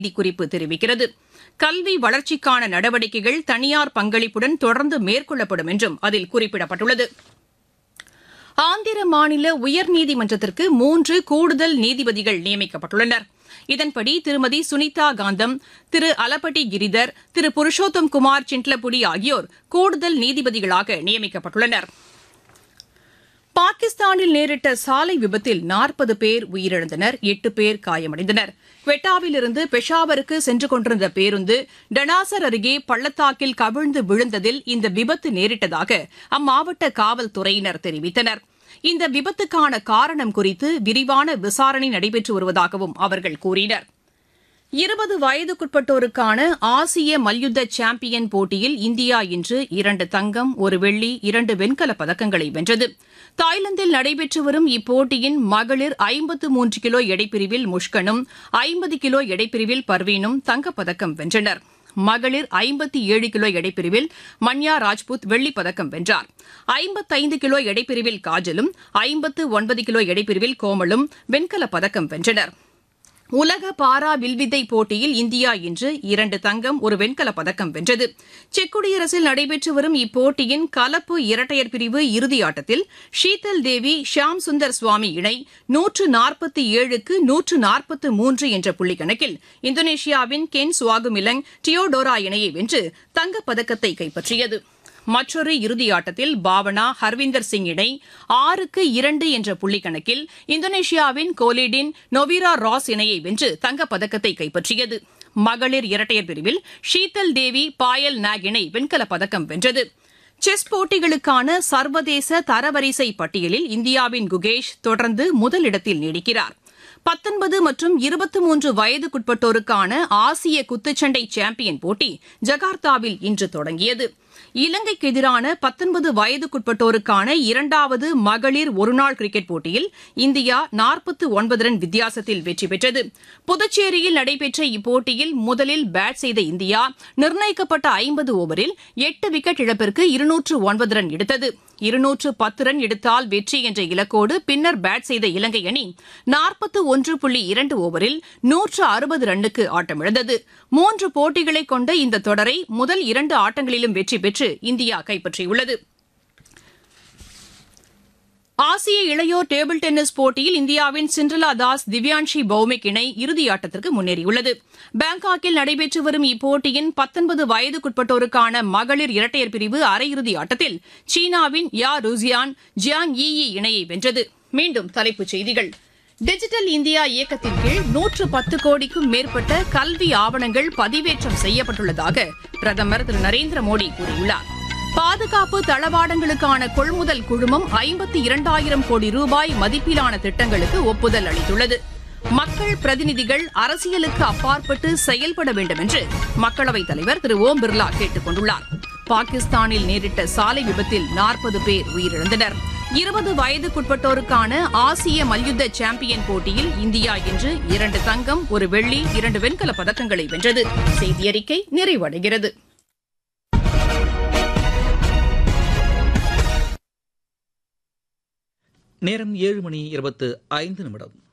செய்திக்குறிப்பு தெரிவிக்கிறது. கல்வி வளர்ச்சிக்கான நடவடிக்கைகள் தனியார் பங்களிப்புடன் தொடர்ந்து மேற்கொள்ளப்படும் என்றும் அதில் குறிப்பிடப்பட்டுள்ளது. ஆந்திர மாநில உயர்நீதிமன்றத்திற்கு 3 கூடுதல் நீதிபதிகள் நியமிக்கப்பட்டுள்ளனர். இதன்படி திருமதி சுனிதா காந்தம், திரு அலப்பட்டி கிரிதர், திரு புருஷோத்தம் குமார் சின்ட்லபுடி ஆகியோர் கூடுதல் நீதிபதிகளாக நியமிக்கப்பட்டுள்ளனர். பாகிஸ்தானில் நேரிட்ட சாலை விபத்தில் 40 பேர் உயிரிழந்தனர், 8 பேர் காயமடைந்தனர். குவெட்டாவிலிருந்து பெஷாவருக்கு சென்று கொண்டிருந்த பேருந்து டனாசர் அருகே பள்ளத்தாக்கில் கவிழ்ந்து விழுந்ததில் இந்த விபத்து நேரிட்டதாக அம்மாவட்ட காவல்துறையினர் தெரிவித்தனர். இந்த விபத்துக்கான காரணம் குறித்து விரிவான விசாரணை நடைபெற்று வருவதாகவும் அவர்கள் கூறினர். 20 வயதுக்குட்பட்டோருக்கான ஆசிய மல்யுத்த சாம்பியன் போட்டியில் இந்தியா இன்று 2 தங்கம், 1 வெள்ளி, 2 வெண்கலப் பதக்கங்களை வென்றது. தாய்லாந்தில் நடைபெற்று வரும் இப்போட்டியின் மகளிர் 53 கிலோ எடைப்பிரிவில் முஷ்கனும், 50 கிலோ எடைப்பிரிவில் பர்வீனும் தங்கப்பதக்கம் வென்றனர். மகளிர் 57 கிலோ எடைப்பிரிவில் மன்யா ராஜ்புத் வெள்ளிப் பதக்கம் வென்றார். 55 கிலோ எடைப்பிரிவில் காஜலும், 59 கிலோ எடைப்பிரிவில் கோமலும் வெண்கலப் பதக்கம் வென்றனர். உலக பாரா வில்வித்தை போட்டியில் இந்தியா இன்று 2 தங்கம், 1 வெண்கலப் பதக்கம் வென்றது. செக் குடியரசில் நடைபெற்று வரும் இப்போட்டியின் கலப்பு இரட்டையர் பிரிவு இறுதியாட்டத்தில் ஷீதல் தேவி ஷியாம் சுந்தர் சுவாமி இணை 147க்கு 143 என்ற புள்ளிக்கணக்கில் இந்தோனேஷியாவின் கென் சுவாகுமிலங் டியோடோரா இணையை வென்று தங்கப்பதக்கத்தை கைப்பற்றியது. மற்றொரு இறுதியாட்டத்தில் பாவனா ஹர்விந்தர் சிங் இணை 6-2 என்ற புள்ளிக்கணக்கில் இந்தோனேஷியாவின் கோலிடின் நொவிரா ராஸ் இணையை வென்று தங்கப்பதக்கத்தை கைப்பற்றியது. மகளிர் இரட்டையர் பிரிவில் ஷீதல் தேவி பாயல் நாக் இணை வெண்கலப் பதக்கம் வென்றது. செஸ் போட்டிகளுக்கான சர்வதேச தரவரிசை பட்டியலில் இந்தியாவின் குகேஷ் தொடர்ந்து முதலிடத்தில் நீடிக்கிறார். 19 மற்றும் 23 வயதுக்குட்பட்டோருக்கான ஆசிய குத்துச்சண்டை சாம்பியன் போட்டி ஜகார்த்தாவில் இன்று தொடங்கியது. இலங்கைக்கு எதிரான 19 வயதுக்குட்பட்டோருக்கான 2வது மகளிர் ஒருநாள் கிரிக்கெட் போட்டியில் இந்தியா 49 ரன் வித்தியாசத்தில் வெற்றி பெற்றது. புதுச்சேரியில் நடைபெற்ற இப்போட்டியில் முதலில் பேட் செய்த இந்தியா நிர்ணயிக்கப்பட்ட 50 ஓவரில் 8 விக்கெட் இழப்பிற்கு 209 ரன் எடுத்தது. 210 ரன் எடுத்தால் வெற்றி என்ற இலக்கோடு பின்னர் பேட் செய்த இலங்கை அணி 41.2 ஓவரில் 160 ரன்னுக்கு ஆட்டமிழந்தது. 3 போட்டிகளை கொண்ட இந்த தொடரை முதல் 2 ஆட்டங்களிலும் வெற்றி பெற்று இந்தியா கைப்பற்றியுள்ளது. ஆசிய இளையோர் டேபிள் டென்னிஸ் போட்டியில் இந்தியாவின் சிண்ட்ரலா தாஸ், திவ்யான்ஷி பௌமிக் இணை இறுதியாட்டத்திற்கு முன்னேறியுள்ளது. பாங்காக்கில் நடைபெற்று வரும் இப்போட்டியின் 19 வயதுக்குட்பட்டோருக்கான மகளிர் இரட்டையர் பிரிவு அரையிறுதி ஆட்டத்தில் சீனாவின் யா ருசியான் ஜியாங் யி இணையை வென்றது. மீண்டும் தலைப்புச் செய்திகள். டிஜிட்டல் இந்தியா இயக்கத்தின் கீழ் 110 கோடிக்கும் மேற்பட்ட கல்வி ஆவணங்கள் பதிவேற்றம் செய்யப்பட்டுள்ளதாக பிரதமர் திரு நரேந்திர மோடி கூறியுள்ளார். பாதுகாப்பு தளவாடங்களுக்கான கொள்முதல் குழுமம் 52,000 கோடி ரூபாய் மதிப்பிலான திட்டங்களுக்கு ஒப்புதல் அளித்துள்ளது. மக்கள் பிரதிநிதிகள் அரசியலுக்கு அப்பாற்பட்டு செயல்பட வேண்டும் என்று மக்களவைத் தலைவர் திரு ஓம் பிர்லா கேட்டுக் கொண்டுள்ளார். பாகிஸ்தானில் நேரிட்ட சாலை விபத்தில் 40 பேர் உயிரிழந்தனர். 20 வயதுக்குட்பட்டோருக்கான ஆசிய மல்யுத்த சாம்பியன் போட்டியில் இந்தியா இன்று 2 தங்கம், 1 வெள்ளி, 2 வெண்கலப் பதக்கங்களை வென்றது. செய்தியறிக்கை நிறைவடைகிறது. நேரம் 7:25